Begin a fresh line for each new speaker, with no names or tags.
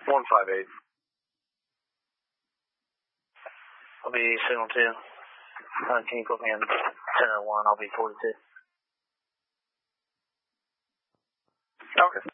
158.
I'll be signal 2. Can you put me in 1001? I'll be 42.
Okay.